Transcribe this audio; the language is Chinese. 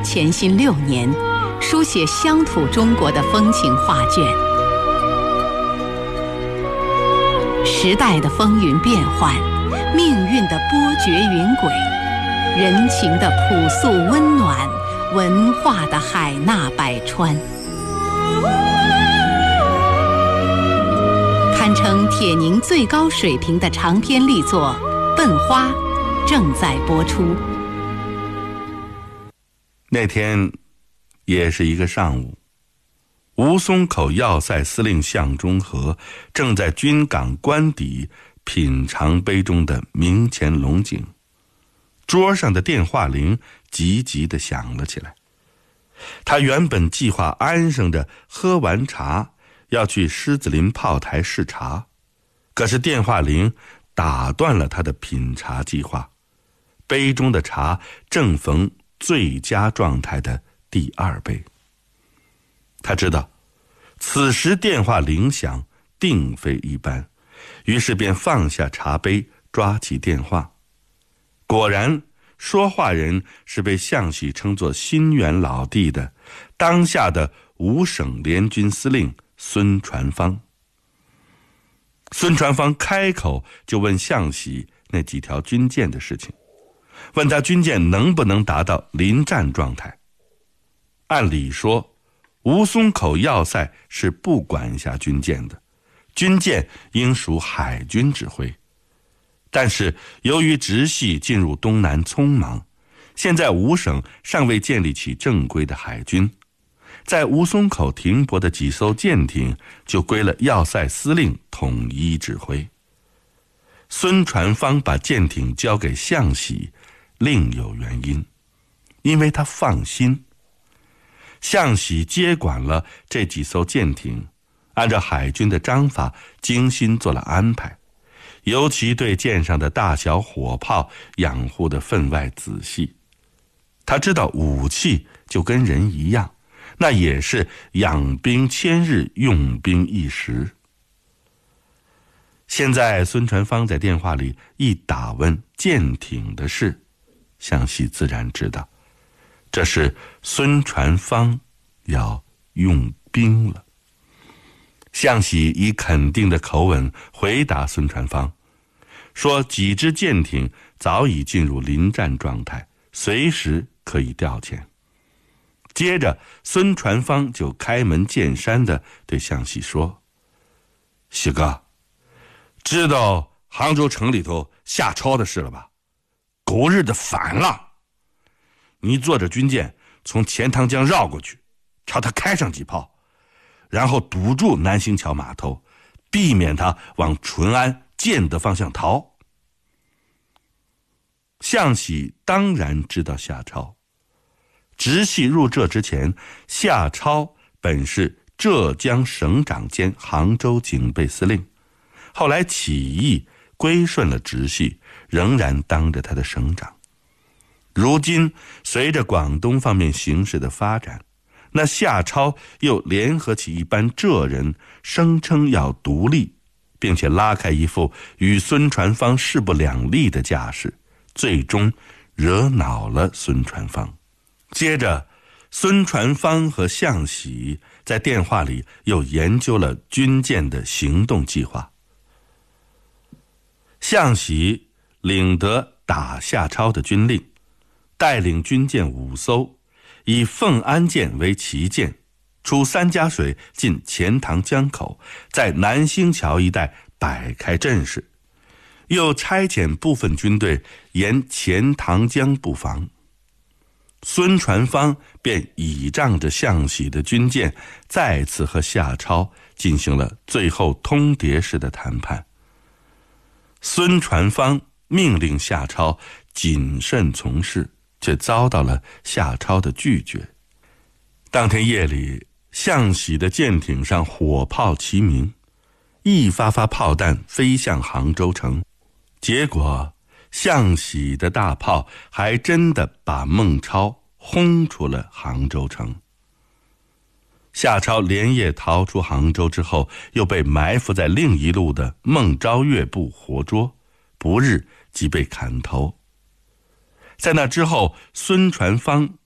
潜心6年，书写乡土中国的风情画卷。时代的风云变幻，命运的波谲云诡，人情的朴素温暖，文化的海纳百川，堪称铁凝最高水平的长篇力作《笨花》正在播出。 那天也是一个上午，吴淞口要塞司令向中和正在军港官邸品尝杯中的明前龙井，桌上的电话铃急急地响了起来。他原本计划安生着喝完茶要去狮子林炮台视察，可是电话铃打断了他的品茶计划。杯中的茶正逢最佳状态的第2杯。他知道此时电话铃响定非一般，于是便放下茶杯，抓起电话。果然说话人是被向喜称作新元老弟的当下的5省联军司令孙传芳。孙传芳开口就问向喜那几条军舰的事情，问他军舰能不能达到临战状态。按理说吴淞口要塞是不管辖军舰的，军舰应属海军指挥。但是由于直系进入东南匆忙，现在5省尚未建立起正规的海军，在吴淞口停泊的几艘舰艇就归了要塞司令统一指挥。孙传芳把舰艇交给向喜另有原因，因为他放心。向喜接管了这几艘舰艇，按照海军的章法精心做了安排，尤其对舰上的大小火炮养护得分外仔细。他知道武器就跟人一样，那也是养兵千日，用兵一时。现在孙传芳在电话里一打问舰艇的事，向喜自然知道，这是孙传芳要用兵了。向喜以肯定的口吻回答孙传芳，说几支舰艇早已进入临战状态，随时可以调遣。接着孙传芳就开门见山地对向喜说，喜哥，知道杭州城里头夏超的事了吧？狗日的反了！你坐着军舰从钱塘江绕过去，朝他开上几炮，然后堵住南星桥码头，避免他往淳安建德方向逃。向喜当然知道夏超，直系入浙之前，夏超本是浙江省长兼杭州警备司令，后来起义归顺了直系，仍然当着他的省长。如今随着广东方面形势的发展，那夏超又联合起一班浙人，声称要独立，并且拉开一副与孙传芳势不两立的架势，最终惹恼了孙传芳。接着孙传芳和向喜在电话里又研究了军舰的行动计划。向喜领得打夏超的军令，带领军舰5艘，以凤安舰为旗舰，出三家水进钱塘江口，在南星桥一带摆开阵势，又差遣部分军队沿钱塘江布防。孙传芳便倚仗着向喜的军舰，再次和夏超进行了最后通牒式的谈判。孙传芳命令夏超谨慎从事，却遭到了夏超的拒绝。当天夜里，向喜的舰艇上火炮齐鸣，一发发炮弹飞向杭州城，结果向喜的大炮还真的把孟超轰出了杭州城。夏超连夜逃出杭州之后，又被埋伏在另一路的孟昭岳部活捉，不日即被砍头。在那之后，孙传芳